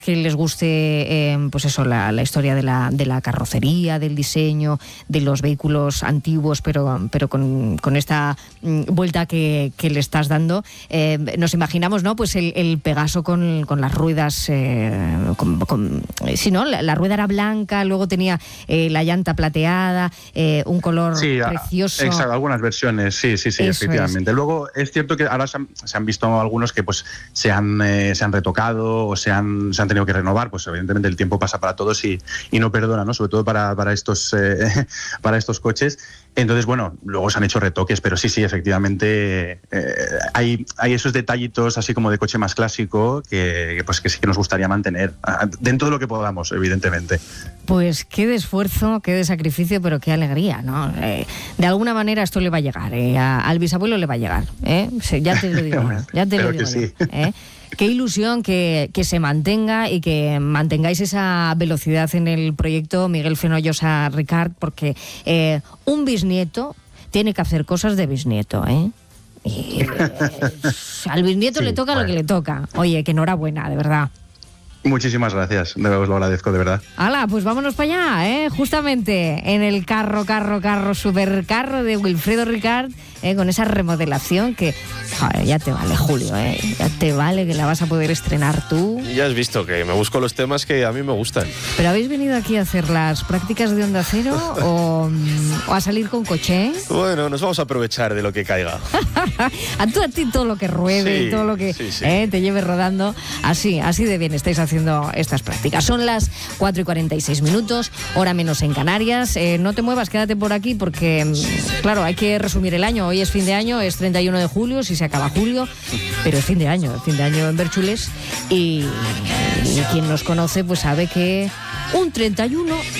que les guste pues eso, la historia de la carrocería, del diseño, de los vehículos antiguos, pero con esta vuelta que le estás dando. Nos imaginamos, ¿no? Pues el Pegaso con las ruedas, sí, ¿no? La rueda era blanca, luego tenía la llanta plateada, un color precioso. Exacto, algunas versiones, sí, Eso efectivamente. es. Luego es cierto que ahora se han visto algunos que pues se han retocado o se han tenido que renovar, pues evidentemente el tiempo pasa para todos y no perdona, ¿no? Sobre todo para estos coches. Entonces, bueno, luego se han hecho retoques, pero sí, efectivamente hay esos detallitos así como de coche más clásico que sí que nos gustaría mantener dentro de lo que podamos, evidentemente. Pues qué de esfuerzo, qué de sacrificio, pero qué alegría, ¿no? De alguna manera esto le va a llegar, al bisabuelo le va a llegar, ya te lo digo, ya te lo digo. Sí. Qué ilusión que se mantenga y que mantengáis esa velocidad en el proyecto, Miguel Fenollosa Ricard, porque un bisnieto tiene que hacer cosas de bisnieto, Y al bisnieto le toca lo que le toca. Oye, que enhorabuena, de verdad. Muchísimas gracias, os lo agradezco de verdad. ¡Hala! Pues vámonos para allá, justamente en el supercarro de Wilfredo Ricard, con esa remodelación que, joder, ya te vale, Julio, ya te vale, que la vas a poder estrenar tú. Ya has visto que me busco los temas que a mí me gustan. ¿Pero habéis venido aquí a hacer las prácticas de Onda Cero o a salir con coche? Bueno, nos vamos a aprovechar de lo que caiga. a ti todo lo que ruede, todo lo que te lleve rodando, así de bien estáis haciendo estas prácticas. Son las 4:46, hora menos en Canarias. No te muevas, quédate por aquí porque, claro, hay que resumir el año. Hoy es fin de año, es 31 de julio, si se acaba julio, pero es fin de año en Bérchules y quien nos conoce pues sabe que un 31